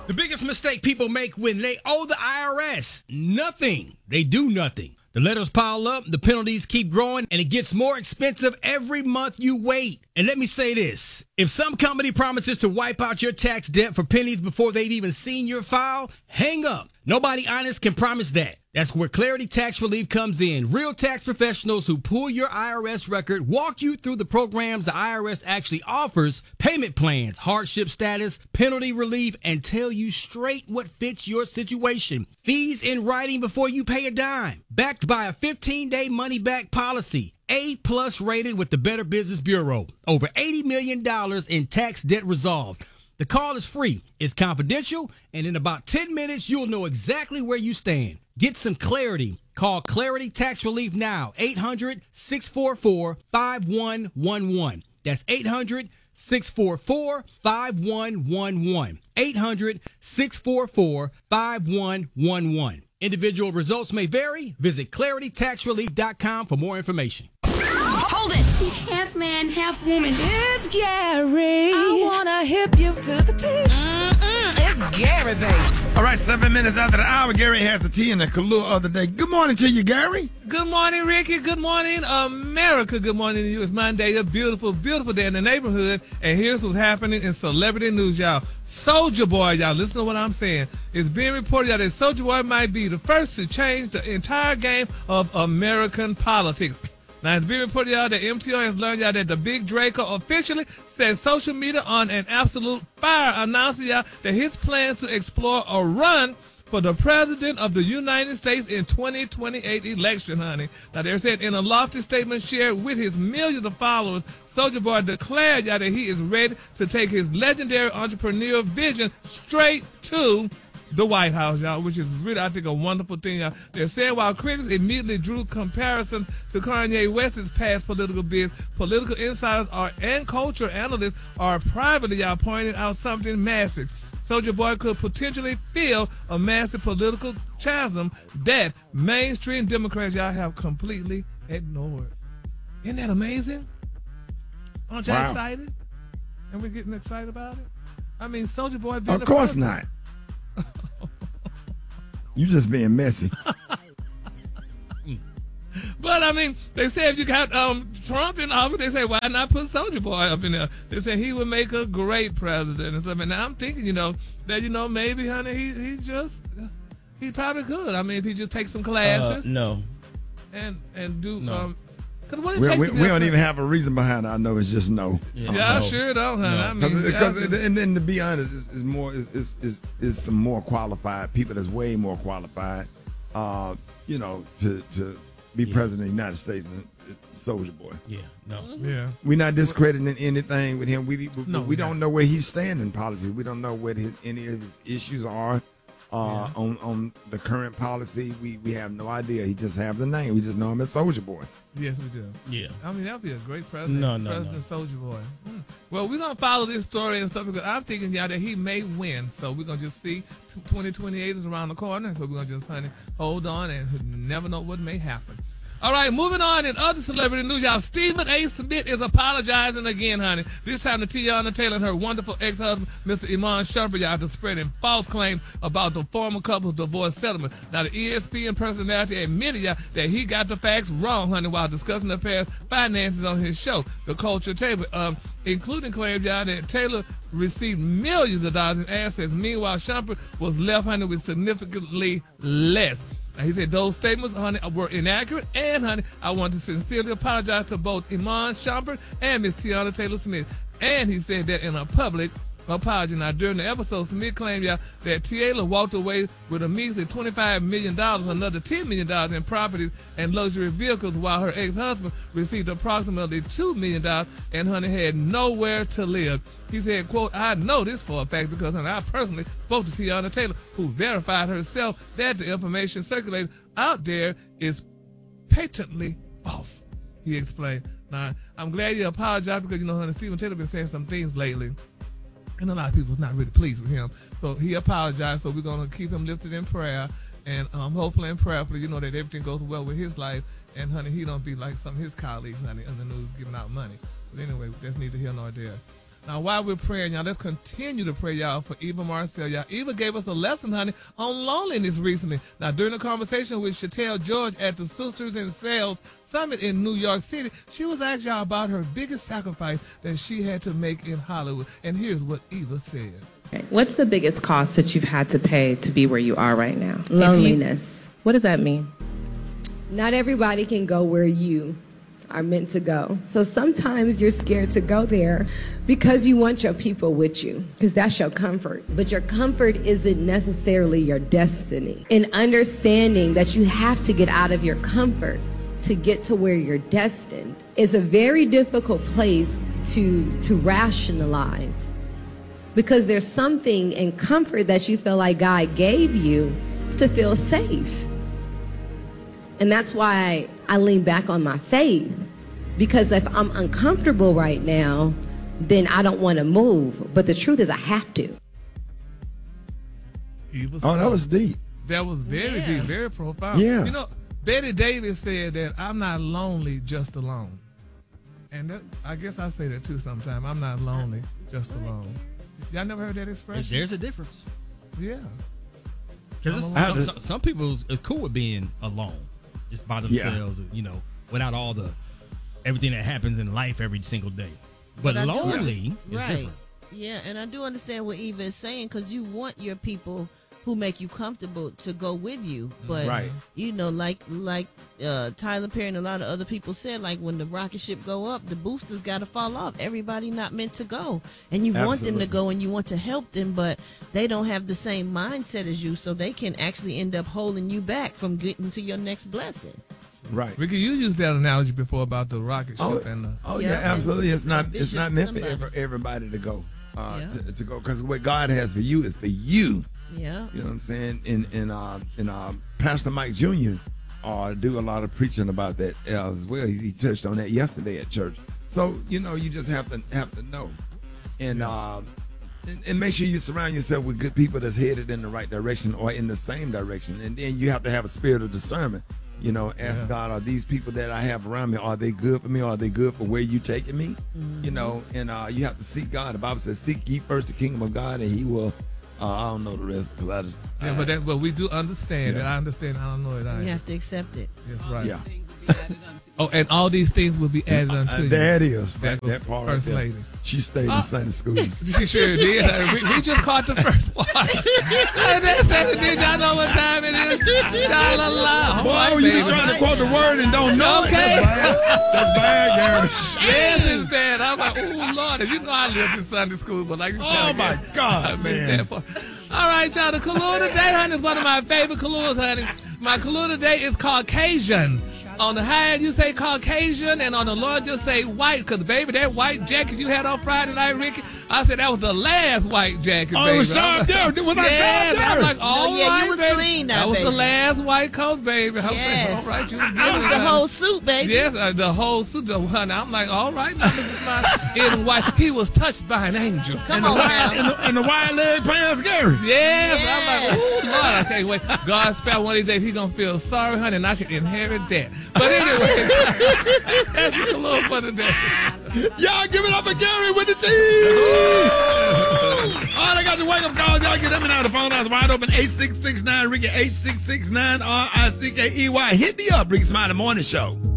The biggest mistake people make when they owe the IRS: nothing. They do nothing. The letters pile up, the penalties keep growing, and it gets more expensive every month you wait. And let me say this: if some company promises to wipe out your tax debt for pennies before they've even seen your file, hang up. Nobody honest can promise that. That's where Clarity Tax Relief comes in. Real tax professionals who pull your IRS record, walk you through the programs the IRS actually offers, payment plans, hardship status, penalty relief, and tell you straight what fits your situation. Fees in writing before you pay a dime. Backed by a 15-day money-back policy. A+ rated with the Better Business Bureau. Over $80 million in tax debt resolved. The call is free, it's confidential, and in about 10 minutes, you'll know exactly where you stand. Get some clarity. Call Clarity Tax Relief now, 800-644-5111. That's 800-644-5111. 800-644-5111. Individual results may vary. Visit claritytaxrelief.com for more information. Hold it! He's half man, half woman. It's Gary. I wanna hip you to the T. It's Gary, baby. All right, 7 minutes after the hour, Gary has the tea in the Kahlua of the day. Good morning to you, Gary. Good morning, Ricky. Good morning, America. Good morning to you. It's Monday, a beautiful, beautiful day in the neighborhood. And here's what's happening in celebrity news, y'all. Soulja Boy, y'all, listen to what I'm saying. It's being reported, y'all, that Soulja Boy might be the first to change the entire game of American politics. Now, it's being reported, y'all, that MTR has learned, y'all, that the Big Draco officially set social media on an absolute fire, announcing, y'all, that his plans to explore a run for the president of the United States in 2028 election, honey. Now, they're saying in a lofty statement shared with his millions of followers, Soulja Boy declared, y'all, that he is ready to take his legendary entrepreneurial vision straight to the White House, y'all, which is really, I think, a wonderful thing, y'all. They're saying while critics immediately drew comparisons to Kanye West's past political bids, political insiders and culture analysts are privately, y'all, pointing out something massive. Soulja Boy could potentially fill a massive political chasm that mainstream Democrats, y'all, have completely ignored. Isn't that amazing? Aren't y'all excited? And we're getting excited about it? I mean, Soulja Boy being Of course not. You just being messy. But, I mean, they say if you got Trump in office, they say, why not put Soulja Boy up in there? They say he would make a great president and stuff. And now I'm thinking, that, maybe, honey, he probably could. I mean, if he just takes some classes. No. And do, no. We don't even have a reason behind it. I know it's just no. Yeah, I sure don't, honey. No. I mean, and then to be honest, is some more qualified people that's way more qualified, to be president of the United States than Soulja Boy. Yeah, no. Yeah. We're not discrediting anything with him. We don't know where he's standing in politics. We don't know what any of his issues are. On the current policy, we have no idea. He just have the name. We just know him as Soulja Boy. Yes, we do. Yeah. I mean, that would be a great president. President Soulja Boy. Well, we're going to follow this story and stuff because I'm thinking, y'all, that he may win. So we're going to just see 2028 is around the corner. So we're going to just, honey, hold on and never know what may happen. All right, moving on in other celebrity news, y'all. Stephen A. Smith is apologizing again, honey. This time to Teyana Taylor and her wonderful ex-husband, Mr. Iman Shumpert, y'all, to spreading false claims about the former couple's divorce settlement. Now, the ESPN personality admitted, y'all, that he got the facts wrong, honey, while discussing the pair's finances on his show, The Culture Table, including claims, y'all, that Taylor received millions of dollars in assets. Meanwhile, Shumpert was left, honey, with significantly less. Now, he said those statements, honey, were inaccurate, and, honey, I want to sincerely apologize to both Iman Shumpert and Miss Teyana Taylor Smith. And he said that in a public apology. Now, during the episode, Smith claimed, y'all, that Taylor walked away with a measly $25 million, another $10 million in properties and luxury vehicles, while her ex-husband received approximately $2 million and, honey, had nowhere to live. He said, quote, I know this for a fact because, honey, I personally spoke to Teyana Taylor, who verified herself that the information circulated out there is patently false, he explained. Now, I'm glad you apologized because, honey, Stephen Taylor been saying some things lately. And a lot of people's not really pleased with him. So he apologized. So we're going to keep him lifted in prayer. And hopefully and prayerfully, that everything goes well with his life. And, honey, he don't be like some of his colleagues, honey, in the news giving out money. But anyway, that's neither here nor there. Now, while we're praying, y'all, let's continue to pray, y'all, for Eva Marcel. Y'all, Eva gave us a lesson, honey, on loneliness recently. Now, during the conversation with Chantel George at the Sisters in Sales Summit in New York City, she was asked y'all about her biggest sacrifice that she had to make in Hollywood. And here's what Eva said. What's the biggest cost that you've had to pay to be where you are right now? Loneliness. What does that mean? Not everybody can go where you are meant to go. So sometimes you're scared to go there because you want your people with you, because that's your comfort. But your comfort isn't necessarily your destiny. And understanding that you have to get out of your comfort to get to where you're destined is a very difficult place to rationalize, because there's something in comfort that you feel like God gave you to feel safe. And that's why I lean back on my faith, because if I'm uncomfortable right now, then I don't want to move. But the truth is I have to. That was deep. That was very deep, very profound. Yeah. You know, Betty Davis said that I'm not lonely, just alone. And that, I guess I say that too sometimes. I'm not lonely, just alone. Y'all never heard that expression? There's a difference. Yeah. Because some people are cool with being alone, just by themselves, you know, without all the everything that happens in life every single day. But lonely is different. Yeah, and I do understand what Eva is saying, because you want your people who make you comfortable to go with you. But, you know, like Tyler Perry and a lot of other people said, like when the rocket ship go up, the boosters got to fall off. Everybody not meant to go. And you want them to go and you want to help them, but they don't have the same mindset as you, so they can actually end up holding you back from getting to your next blessing. Right. Ricky, you used that analogy before about the rocket ship. Absolutely. It's not meant for everybody to go. To go, because what God has for you is for you. Yeah. You know what I'm saying? And Pastor Mike Jr. Do a lot of preaching about that as well. He touched on that yesterday at church. So, you know, you just have to know. And make sure you surround yourself with good people that's headed in the right direction or in the same direction. And then you have to have a spirit of discernment. You know, ask God, are these people that I have around me, are they good for me? Are they good for where you taking me? You know, and you have to seek God. The Bible says, seek ye first the kingdom of God, and he will, I don't know the rest, because but we do understand that. I understand. I don't know it either. You have to accept it. That's right. Yeah. Oh, and all these things will be added unto you. That is. That part First right Lady. She stayed in Sunday school. She sure did. We just caught the first part. That's it. Did y'all know what time it is? Sha-la-la. Boy, you trying to quote the word and don't know. Okay. That's bad, Gary. Yes, it's bad. I'm like, oh, Lord. You know I lived in Sunday school, but like you said, oh, my God, man. All right, y'all. The Kahlua today, honey, is one of my favorite Kahluas, honey. My Kahlua today is Caucasian. On the high end, you say Caucasian, and on the low, just say white. Because, baby, that white jacket you had on Friday night, Ricky, I said that was the last white jacket, baby. Oh, it was Sean Derry. Was that Sean Derry? I'm like, all right, you was baby. clean now, that was baby. the last white coat, baby. I Yes. was like, all right, you was That was the whole suit, baby. Yes, the whole suit. Honey, I'm like, all right, now, this is my in white. He was touched by an angel. Come on now. And the wide leg pants, Gary. Yes. I'm like, ooh, Lord, I can't wait. God spell one of these days, he's going to feel sorry, honey, and I can inherit that. But anyway, that's just a little for today. Y'all give it up for Gary with the team. All right, I got the wake up calls. Y'all get them now. The phone lines wide open. 8669 Ricky 8669 RICKEY. Hit me up, Ricky Smiley Morning Show.